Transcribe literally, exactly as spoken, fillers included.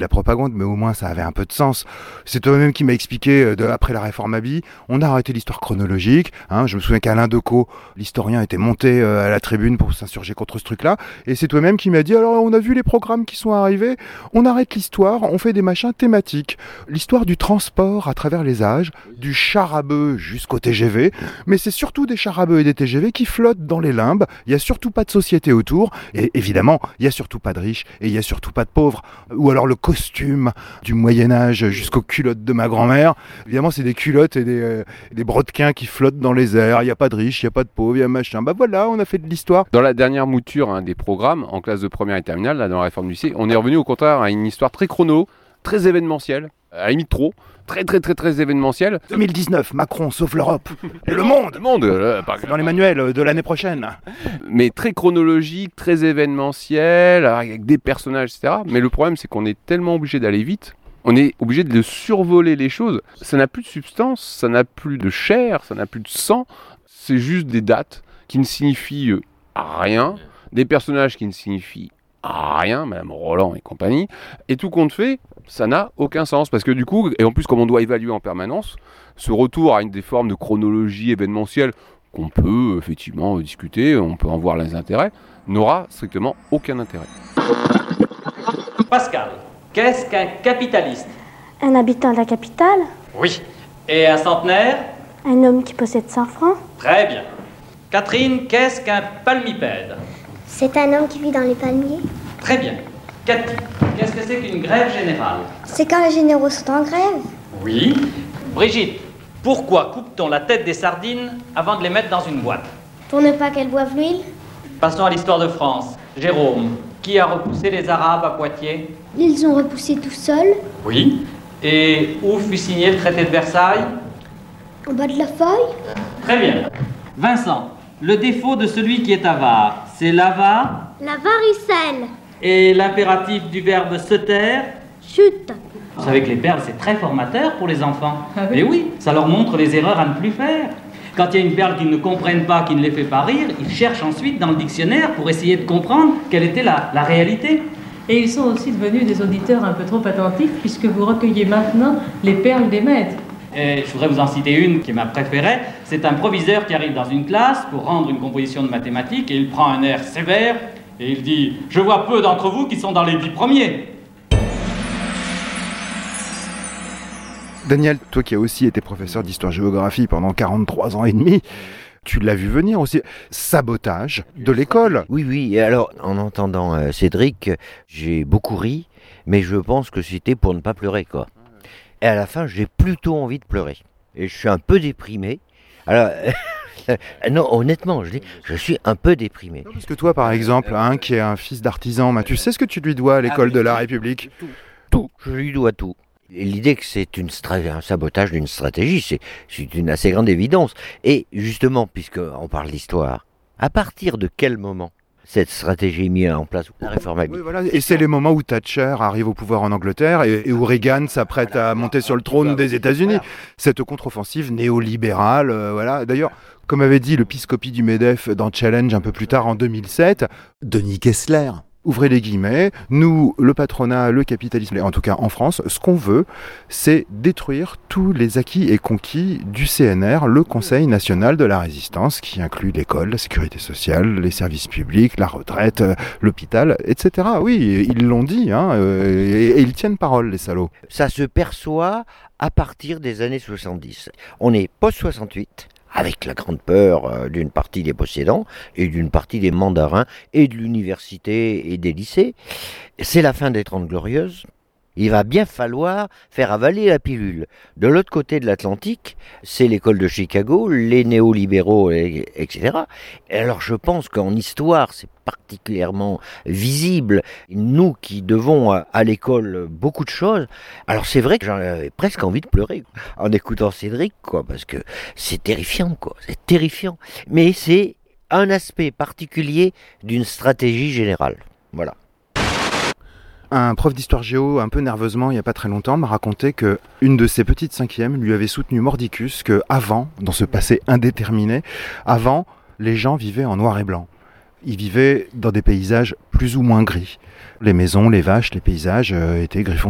la propagande, mais au moins ça avait un peu de sens. C'est toi-même qui m'as expliqué, euh, de, après la réforme Abi, on a arrêté l'histoire chronologique. Hein, je me souviens qu'Alain Decaux, l'historien, était monté euh, à la tribune pour s'insurger contre ce truc-là. Et c'est toi-même qui m'as dit, alors on a vu les programmes qui sont arrivés, on arrête l'histoire, on fait des machins thématiques. L'histoire du transport à travers les âges, du char à bœuf jusqu'au T G V, mais c'est surtout des chars à bœuf et des T G V qui flottent dans les limbes, il n'y a surtout pas de société autour, et évidemment, il n'y a surtout pas de riches, et il n'y a surtout pas de pauvres. Ou alors le costume du Moyen-Âge jusqu'aux culottes de ma grand-mère, évidemment c'est des culottes et des, euh, des brodequins qui flottent dans les airs, il n'y a pas de riches, il n'y a pas de pauvres, il y a machin. Bah voilà, on a fait de l'histoire. Dans la dernière mouture hein, des programmes, en classe de première et terminale, là, dans la réforme du lycée, on est revenu au contraire à une histoire très chrono, très événementielle, à la limite trop, très très très très événementielle. deux mille dix-neuf, Macron sauve l'Europe et le monde. Le monde, euh, par... dans les manuels de l'année prochaine. Mais très chronologique, très événementiel, avec des personnages, et cetera. Mais le problème, c'est qu'on est tellement obligé d'aller vite, on est obligé de survoler les choses. Ça n'a plus de substance, ça n'a plus de chair, ça n'a plus de sang. C'est juste des dates qui ne signifient rien, des personnages qui ne signifient rien, Madame Roland et compagnie. Et tout compte fait, ça n'a aucun sens. Parce que du coup, et en plus comme on doit évaluer en permanence, ce retour à une des formes de chronologie événementielle qu'on peut effectivement discuter, on peut en voir les intérêts, n'aura strictement aucun intérêt. Pascal, qu'est-ce qu'un capitaliste ? Un habitant de la capitale ? Oui. Et un centenaire ? Un homme qui possède cent francs ? Très bien. Catherine, qu'est-ce qu'un palmipède ? C'est un homme qui vit dans les palmiers. Très bien. Cathy, qu'est-ce que c'est qu'une grève générale ? C'est quand les généraux sont en grève. Oui. Brigitte, pourquoi coupe-t-on la tête des sardines avant de les mettre dans une boîte ? Pour ne pas qu'elles boivent l'huile. Passons à l'histoire de France. Jérôme, qui a repoussé les Arabes à Poitiers ? Ils ont repoussé tout seuls. Oui. Et où fut signé le traité de Versailles ? En bas de la feuille. Très bien. Vincent, le défaut de celui qui est avare, c'est l'avare ? La varicelle. Et l'impératif du verbe se taire ? Chute. Vous savez que les perles, c'est très formateur pour les enfants. Ah oui. Et oui, ça leur montre les erreurs à ne plus faire. Quand il y a une perle qu'ils ne comprennent pas, qui ne les fait pas rire, ils cherchent ensuite dans le dictionnaire pour essayer de comprendre quelle était la, la réalité. Et ils sont aussi devenus des auditeurs un peu trop attentifs, puisque vous recueillez maintenant les perles des maîtres. Et je voudrais vous en citer une qui est ma préférée. C'est un proviseur qui arrive dans une classe pour rendre une composition de mathématiques et il prend un air sévère et il dit « Je vois peu d'entre vous qui sont dans les dix premiers ». Daniel, toi qui as aussi été professeur d'histoire-géographie pendant quarante-trois ans et demi, tu l'as vu venir aussi. Sabotage de l'école. Oui, oui. Et alors, en entendant euh, Cédric, j'ai beaucoup ri, mais je pense que c'était pour ne pas pleurer, quoi. Et à la fin, j'ai plutôt envie de pleurer. Et je suis un peu déprimé. Alors, non, honnêtement, je dis, je suis un peu déprimé. Parce que toi, par exemple, hein, qui est un fils d'artisan, bah, tu sais ce que tu lui dois à l'école ah, oui, de la République ? Tout, tout, je lui dois tout. Et l'idée que c'est une stra- un sabotage d'une stratégie, c'est, c'est une assez grande évidence. Et justement, puisqu'on parle d'histoire, à partir de quel moment cette stratégie est mise en place, la réforme Abi. Oui, voilà. Et c'est les moments où Thatcher arrive au pouvoir en Angleterre et, et où Reagan s'apprête à monter sur le trône des États-Unis. Cette contre-offensive néolibérale, euh, voilà. D'ailleurs, comme avait dit le piscopi du MEDEF dans Challenge un peu plus tard en deux mille sept, Denis Kessler. Ouvrez les guillemets, nous, le patronat, le capitalisme, en tout cas en France, ce qu'on veut, c'est détruire tous les acquis et conquis du C N R, le Conseil national de la résistance, qui inclut l'école, la sécurité sociale, les services publics, la retraite, euh, l'hôpital, et cetera. Oui, ils l'ont dit, hein, euh, et, et ils tiennent parole, les salauds. Ça se perçoit à partir des années soixante-dix. On est post-soixante-huit, avec la grande peur euh, d'une partie des possédants et d'une partie des mandarins et de l'université et des lycées. C'est la fin des Trente Glorieuses. Il va bien falloir faire avaler la pilule. De l'autre côté de l'Atlantique, c'est l'école de Chicago, les néolibéraux, et cetera. Et alors je pense qu'en histoire, c'est particulièrement visible. Nous qui devons à l'école beaucoup de choses, alors c'est vrai que j'en avais presque envie de pleurer en écoutant Cédric, quoi, parce que c'est terrifiant, quoi. C'est terrifiant. Mais c'est un aspect particulier d'une stratégie générale. Voilà. Un prof d'histoire géo, un peu nerveusement, il n'y a pas très longtemps, m'a raconté que une de ses petites cinquièmes lui avait soutenu mordicus que avant, dans ce passé indéterminé, avant, les gens vivaient en noir et blanc. Ils vivaient dans des paysages plus ou moins gris. Les maisons, les vaches, les paysages euh, étaient gris foncé.